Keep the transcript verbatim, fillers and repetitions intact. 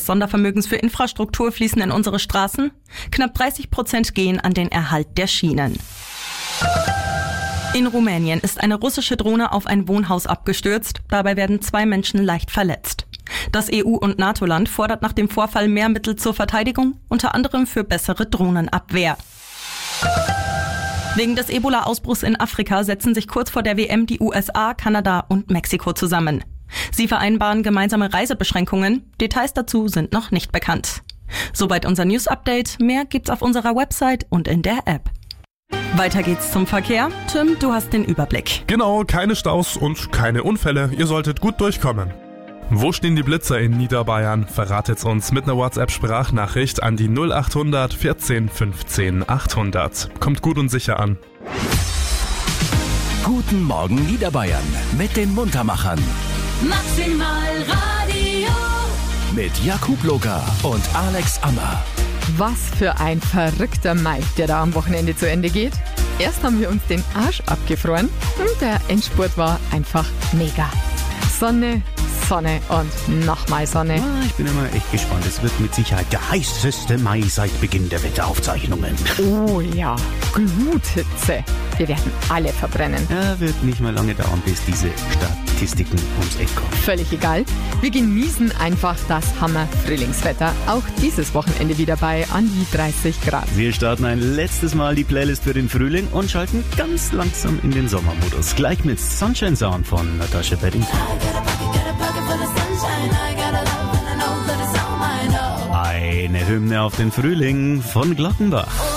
des Sondervermögens für Infrastruktur fließen in unsere Straßen. Knapp dreißig Prozent gehen an den Erhalt der Schienen. In Rumänien ist eine russische Drohne auf ein Wohnhaus abgestürzt. Dabei werden zwei Menschen leicht verletzt. Das E U- und NATO-Land fordert nach dem Vorfall mehr Mittel zur Verteidigung, unter anderem für bessere Drohnenabwehr. Wegen des Ebola-Ausbruchs in Afrika setzen sich kurz vor der W M die U S A, Kanada und Mexiko zusammen. Sie vereinbaren gemeinsame Reisebeschränkungen. Details dazu sind noch nicht bekannt. Soweit unser News-Update. Mehr gibt's auf unserer Website und in der App. Weiter geht's zum Verkehr. Tim, du hast den Überblick. Genau, keine Staus und keine Unfälle. Ihr solltet gut durchkommen. Wo stehen die Blitzer in Niederbayern? Verratet's uns mit einer WhatsApp-Sprachnachricht an die null acht hundert vierzehn fünfzehn achthundert. Kommt gut und sicher an. Guten Morgen Niederbayern mit den Muntermachern. Maximal Radio. Mit Jakub Loga und Alex Ammer. Was für ein verrückter Mai, der da am Wochenende zu Ende geht. Erst haben wir uns den Arsch abgefroren und der Endspurt war einfach mega. Sonne, Sonne und nochmal Sonne. Ah, ich bin immer echt gespannt. Es wird mit Sicherheit der heißeste Mai seit Beginn der Wetteraufzeichnungen. Oh ja, Gluthitze. Wir werden alle verbrennen. Ja, wird nicht mehr lange dauern, bis diese Statistiken ums Eck kommen. Völlig egal. Wir genießen einfach das Hammer-Frühlingswetter. Auch dieses Wochenende wieder bei an die dreißig Grad. Wir starten ein letztes Mal die Playlist für den Frühling und schalten ganz langsam in den Sommermodus. Gleich mit Sunshine Sound von Natasha Bedingfield. Eine Hymne auf den Frühling von Glockenbach.